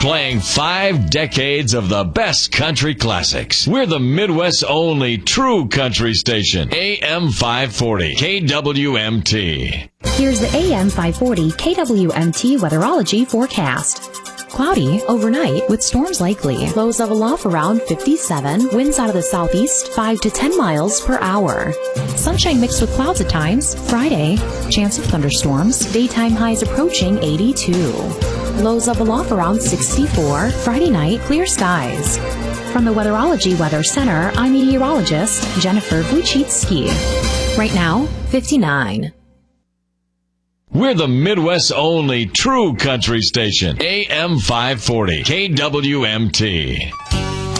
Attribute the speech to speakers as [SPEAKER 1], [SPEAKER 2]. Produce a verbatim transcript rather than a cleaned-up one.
[SPEAKER 1] playing five decades of the best country classics. We're the Midwest's only true country station. A M five forty, K W M T.
[SPEAKER 2] Here's the A M five forty K W M T weatherology forecast. Cloudy overnight with storms likely. Lows level off around fifty-seven. Winds out of the southeast five to ten miles per hour. Sunshine mixed with clouds at times. Friday, chance of thunderstorms. Daytime highs approaching eighty-two. Lows level off around sixty-four. Friday night, clear skies. From the Weatherology Weather Center, I'm meteorologist Jennifer Wojcicki. Right now, fifty-nine.
[SPEAKER 1] We're the Midwest's only true country station. A M five forty, K W M T.